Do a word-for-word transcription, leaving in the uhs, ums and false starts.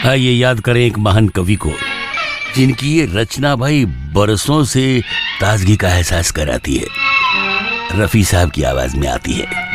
आइए याद करें एक महान कवि को, जिनकी ये रचना भाई बरसों से ताजगी का एहसास कराती है। रफी साहब की आवाज में आती है।